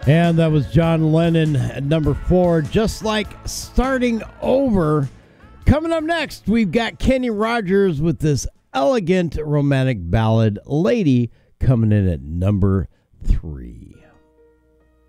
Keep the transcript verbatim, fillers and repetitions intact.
And that was John Lennon at number four, Just Like Starting Over. Coming up next, we've got Kenny Rogers with this elegant romantic ballad, Lady, coming in at number three.